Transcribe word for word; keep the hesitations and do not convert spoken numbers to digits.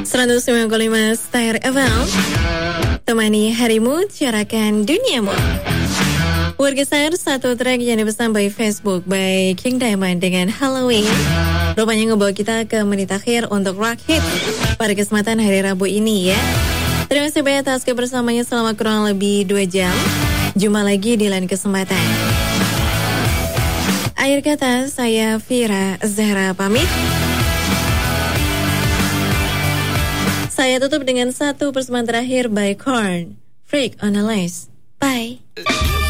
seratus sembilan puluh lima Star F M. Temani harimu, carakan duniamu. Warga Star, satu track yang dipesan by Facebook by King Diamond dengan Halloween. Rupanya ngebawa kita ke menit akhir untuk Rock Hit pada kesempatan hari Rabu ini ya. Terima kasih banyak atas kebersamaannya selama kurang lebih dua jam. Jumpa lagi di lain kesempatan. Akhir kata, saya Fira Zahra pamit. Saya tutup dengan satu persembahan terakhir by Korn, Freak on a Lace. Bye.